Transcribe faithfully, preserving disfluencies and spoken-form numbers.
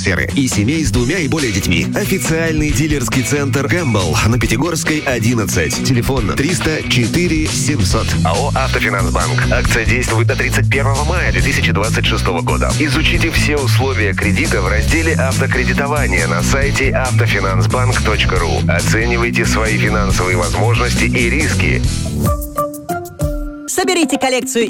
атмосферы и семей с двумя и более детьми. Официальный дилерский центр Кэмпбелл на Пятигорской, одиннадцать. Телефон триста четыре семьсот. АО «Автофинансбанк». Акция действует до тридцать первого мая две тысячи двадцать шестого года. Изучите все условия кредита в разделе «Автокредитование» на сайте автофинансбанк точка ру. Оценивайте свои финансовые возможности и риски. Соберите коллекцию